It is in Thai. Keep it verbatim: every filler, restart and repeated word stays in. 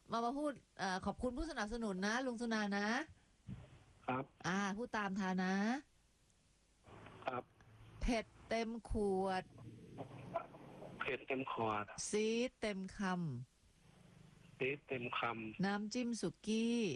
มามาพูดเอ่อขอบคุณผู้สนับสนุนนะลุงสุนานะครับอ่าพูดตามทานะครับเผ็ดเต็มขวดเผ็ดเต็มขวดซีดเต็มคซีดเต็มคำน้ำจิ้มสุกี้